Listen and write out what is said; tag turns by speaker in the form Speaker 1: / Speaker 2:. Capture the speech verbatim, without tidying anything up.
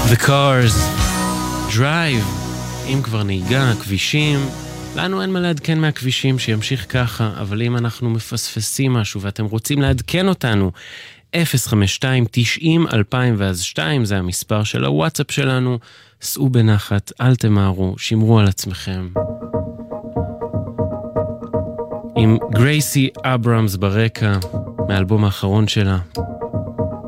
Speaker 1: The Cars, Drive, אם כבר נהיגה, כבישים, לנו אין מה לעדכן מהכבישים שימשיך ככה, אבל אם אנחנו מפספסים משהו ואתם רוצים לעדכן אותנו, אפס חמש שתיים תשעים אלפיים ואז שתיים, זה המספר של הוואטסאפ שלנו, סעו בנחת, אל תמהרו, שמרו על עצמכם. עם גרייסי אברהמס ברקע, מהאלבום האחרון שלה.